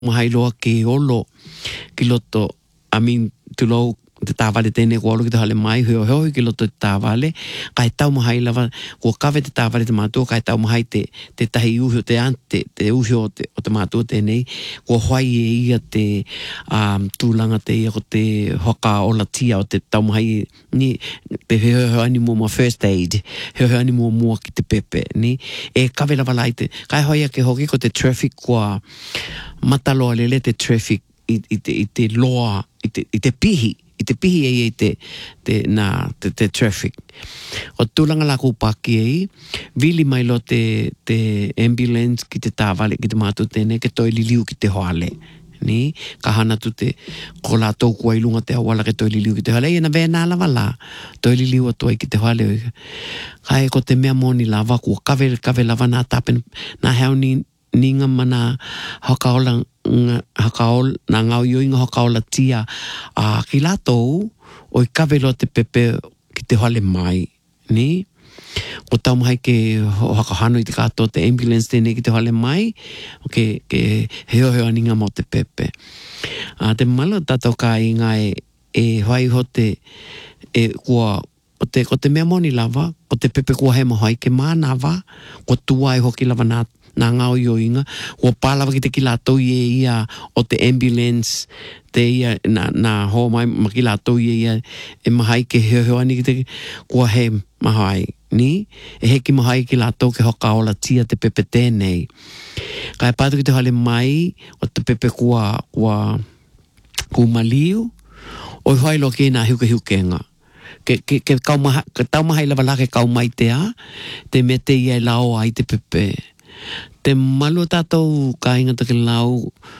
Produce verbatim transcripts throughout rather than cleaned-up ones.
mahailoa ke olo ki loto amin tulo te tāwale tēne kuolo ki te hale mai heo heo ki loto te tāwale kai tau mahai lava kua kawe te tāwale te mātua kai tau mahai te, te tahi uhio te ante te uhio te, o te mātua tēnei kua hoai e ia te um, tūlanga te ia ko te hoka o la tia o te tau mahai ni te heo heo ani mua mua first aid heo heo ani mua mua ki te pepe ni e kawe lava lai te kai hoi ke hoki ko te traffic kua mataloa lele te traffic i, i, te, i te loa i te, i te pihi i te pihi ei ei te, te, na, te, te traffic. O tūlanga la kupaki ei, vili mai lo te, te ambulance ki te tāwale, ki te mātu tēne, ke toi liliu ki te hoale. Ni, ka hana tu te, ko la tau kua ilunga te awala ke toi liliu ki te hoale. Ei, na vena lava la, toi liliu atua ki te hoale. Kai ko te mea moni lava, kua kawe, kawe lava nā tapen, nā heo ni, ninga mana hakaola hakaol na ngau yoinga hakaola tia a uh, ki latou o i kawelo te pepe ki te hale mai ni o tau mai ke hakahano i te kato te ambulance tēne ki te hale mai o ke, ke heo heo aninga mo te pepe a uh, te malo tato ka inga e, e hoai ho te e kua o te, ko te mea moni lava o te pepe kua he mahai ke mānawa ko tua e hoki lava nā nā ngau yoinga, o pālawa ki te ki lātou i e ia o te ambulance, te ia, nā, nā ho mai, ma ki lātou i e ia, e mahai ke heo heo ani ki te, kua he mahai, ni? E he ki mahai ki lātou ke hoka ola tia te pepe tēnei. Kai pātu ki te hale mai, o te pepe kua, kua, kua maliu, o i hoailo ke nā hiuke hiukenga. Ke, ke, ke kaumaha, ke taumahai lava la ke kaumai te a, te me te ia lao ai te pepe. Te malu tātou ka inga te ke lau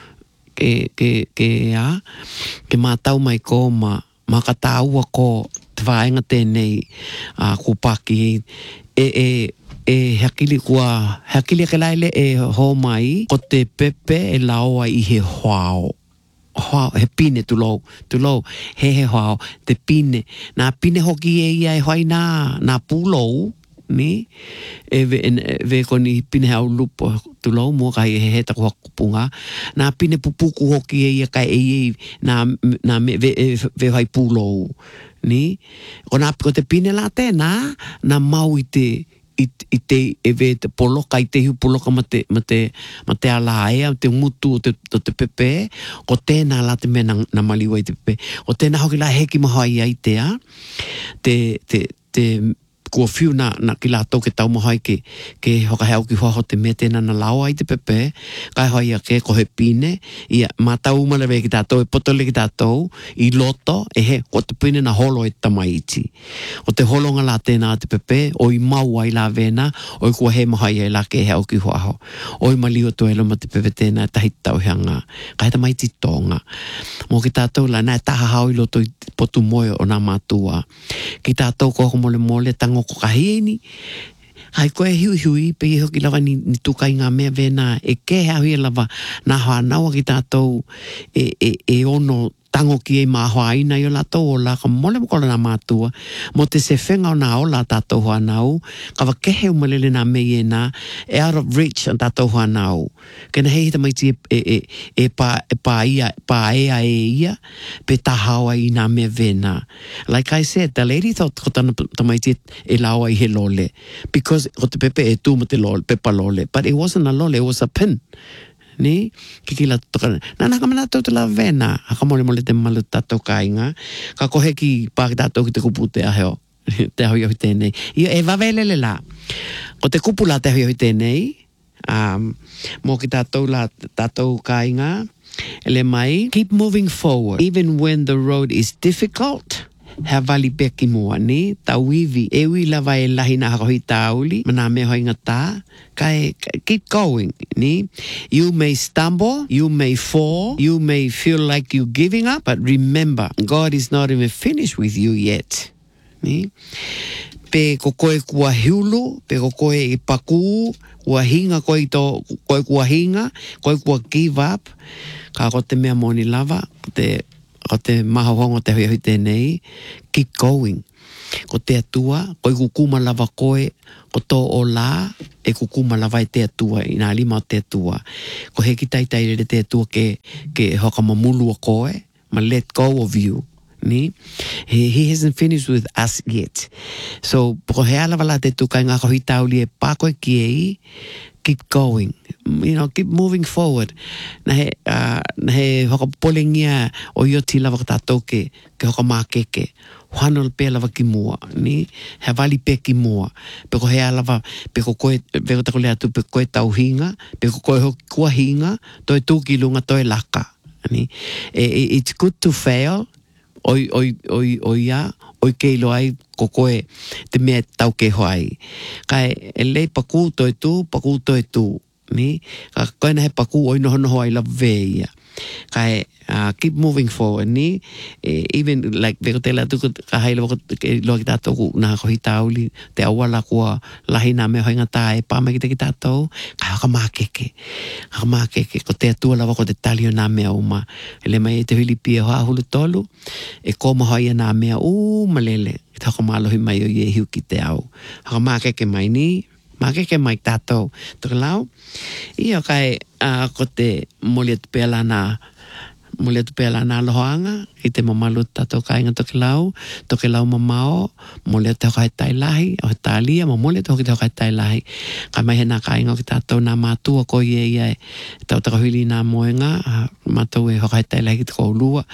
ke, ke, ke a, ke mātau mai ko ma, ma ka tāua ko te whaenga tēnei a uh, kupaki e, e, e hakili kua, hakili ke laile e ho mai, ko te pepe e laoa i he hoao. Hoao, he pine tu lau, tu lau, he he hoao, te pine. Nā pine hoki e ia e hoai nā, nā pūlou, ni e ve e ve koni pine hau lupo tu lo mo kai he he ta ko punga na pine pupuku hoki e kai e na na me ve ve hai pulo ni ona ko te pine la te na na mau i te i te e ve te polo kai te hu polo ka mate mate mate ala e te mutu te te pepe ko te na la te me na, na maliwa i te pepe o te na hoki la heki mahai ai te a te te te kua whiu na, na ki lātou ke tau mahai ke, ke hoka heo ki hoa te mea tēnā na lao ai te pepe, kai hoi a ke ko he pine, ia mātau umalewe ki tātou, e potole ki tātou, i loto, e he, ko te pine na holo e tamaiti. O te holonga la tēnā te pepe, o i mau ai la vena, o i kua he mahai ai la ke heo ki hoa ho. O i maliwa tu elo ma te pepe tēnā, tahi tau heanga, kai ta maiti tonga. Mo ki tātou la, nā taha hao i loto i potu moe o nā mātua. Ki tātou ko mole mole tango ko kahieni ai koe hiu hiu pe i hoki lava ni, ni tukai ngā mea vena e ke hea hui lava nā hoa naua ki tātou e, e, e ono tango ki e maa hoa ina i o lātou o la ka mole mokola nā mātua mo te se whenga o nā o la tātou hoa nau ka wa kehe umalele nā mei e nā e out of reach an tātou hoa nau kena hei hita maiti e, e, e, e, pā, e pā ia pā ea e ia pe tahawa i nā mea vena like I said the lady thought ko tana tamaiti e lawa i he lole because ko te pepe e tūma te lole pepa lole but it wasn't a lole it was a pin ni kiki la toka na na kamana to la vena haka mole mole te malu tato kainga ka kohe ki pa tato ki te kupu te aheo te aheo i tēnei i e wavelele la ko te kupu la te aheo i tēnei um, mo ki tato la tato kainga ele mai keep moving forward even when the road is difficult he vali peki mua ni tawivi e wi lava e lahi na hakohi tauli mana me hoi ngata kai keep going ni you may stumble you may fall you may feel like you giving up but remember God is not even finished with you yet ni pe ko koe kua hiulu pe ko koe i paku kua hinga koe to koe kua hinga koe kua give up ka ko te mea moni lava te ko te maha hongo te hui hui tēnei, keep going. Ko te atua, ko i kukuma lava koe, ko tō o la, e kukuma lava i te atua, i nā lima o te atua. Ko he ki taitai re te atua ke, ke hoka mamulua koe, ma let go of you. Ni? He, he hasn't finished with us yet. So, ko he ala wala te tukai ngā kohi tauli e pākoe ki ei, keep going. You know, keep moving forward. Na he, uh, na he hoka polengia o ioti lava ka tātou ke, ke hoka mākeke. Whanol pe lava ki mua, ni? He wali pe ki mua. Pe ko he alava, pe ko koe, pe ko tako lea tu, pe koe tau hinga, pe ko koe hoki kua hinga, toi tūki lunga, toi laka. Ni? E, e, it's good to fail, oi, oi, oi, oi ia, oi keilo ai, ko koe te mea tau ke hoai. Kai, e lei paku toi tu, paku toi tu. Ni? Ka koe na he paku, oi noho noho ai la veia. Kai, uh, keep moving forward, ni? E, even, like, veko te la tuku, ka haila wako, ke loa ki tātou, nā kohi tauli, te awala kua lahi nā mea hoinga tā e pāma ki te ki tātou, ka haka mākeke. Haka mākeke, ko te atua la wako te talio nā mea uma. Ele mai e te hili pia hoa hulu tolu, e kōma hoia nā mea uma lele, ki te haka mālohi mai o ie hiu ki te au. Haka mākeke mai ni, mākeke mai tātou. Tuka lau, ia kai, uh, ko te moli atu pēla nā, moli atu pēla nā lohoanga, i te mamalu tātou kāinga toke lau, toke lau mamao, moli atu hoko he tai lahi, o he tālia, ma moli atu hoki te hoko he tai lahi. Kai mai he nā kāinga o ki tātou nā mātua ko ie ia e, tau taka huili nā moenga, mātou e hoko he tai lahi ki te koulua,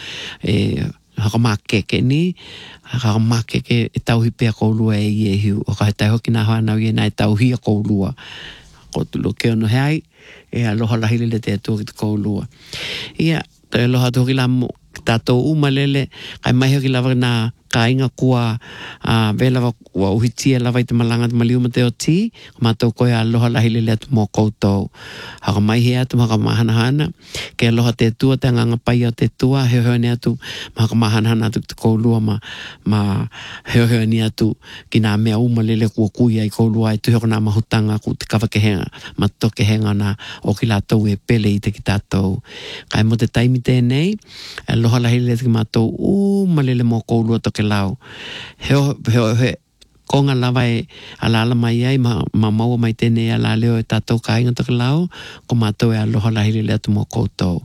e, haka mākeke ni, haka mākeke e tauhi pia koulua e ie hiu, o ka he tai hoki nā hoa nau ie nā e tauhi a koulua. Ko tulo ke ono hei, e aloha lahilele te atua ki te koulua. Ia, te aloha tuki la mo, tātou umalele, kai mai hoki lava nā kāinga kua uh, vela wa uhitia lava i te malanga te maliuma te o ti, mātou koe aloha lahilele atu mō koutou. Haka mai he atu haka mahanahana, ke aloha te tua, te anganga pai o te tua, heo heo ni atu, haka mahanahana atu ki te koulua, ma, ma heo heo ni atu ki nā mea umalele kua kuia i koulua, e tuhoko nā mahutanga ku te kawa ke henga, ma toke henga nā o ki lātou e pele i te ki tātou. Kai mo te taimi tēnei, aloha lahilele ki mātou umalele mō koulua toke lau. Heo, heo, he, konga lava e alala mai ai, ma, ma maua mai tēnei ala leo e tātou kāinga toke lau, ko mātou e aloha lahilele atu mō koutou.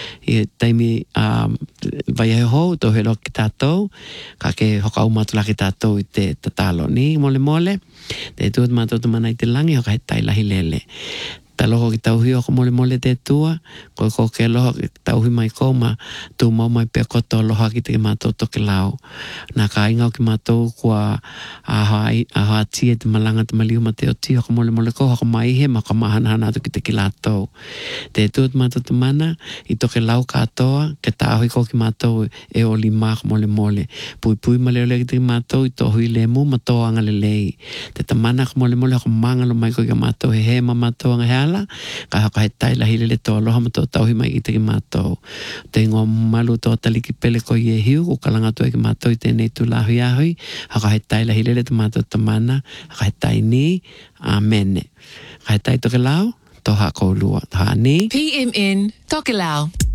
I taimi um, vai e hou, tō he lo ki tātou, ka ke hoka au mātula ki tātou i te tatalo. Ni, mole mole, te tuat mātou tu mana i te langi, hoka he tai lahilele. Ta loho ki tauhi o ko mole mole te tua, ko ko ke loho ki tauhi mai ko ma tu mau mai pia koto loho ki te mātou toke lau. Nā ka inga o ki mātou kua aha tia te malanga te maliuma te o tia ko mole mole ko hako mai he ma ka mahanahana atu ki te ki lātou. Te tuat mātou tu mana i toke lau katoa ke tāhui ko ki mātou e o lima ko mole mole. Pui pui ma leo leo ki te ki mātou i tohui le mu ma tō anga le lei. Te tamana ko mole mole hako mangalo mai ko ki mātou he he ma mātou anga he ala, ka haka he tai lahilele tō aloha ma tō tauhi mai i te ki mātou. Te ngō malu tō taliki pele ko i e hiu, ko kalanga tō e ki mātou i tēnei tū lahui ahui, haka he tai lahilele te mātou tamana, haka he tai ni, amene. Haka he tai toke lau, tō hako ulua, tā ni. P M N, Toke Lau.